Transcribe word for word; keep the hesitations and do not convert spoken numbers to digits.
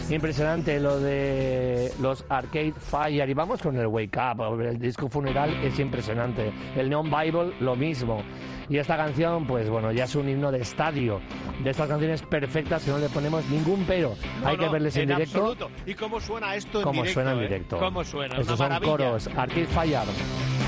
Impresionante lo de los Arcade Fire. Y vamos con el Wake Up. El disco Funeral es impresionante. El Neon Bible, lo mismo. Y esta canción, pues bueno, ya es un himno de estadio. De estas canciones perfectas que no le ponemos ningún pero. No, Hay que no, verles en, en directo. Absoluto. ¿Y cómo suena esto en ¿Cómo directo? suena en eh? directo? ¿Cómo suena? Estos Una son maravilla. coros. Arcade Fire.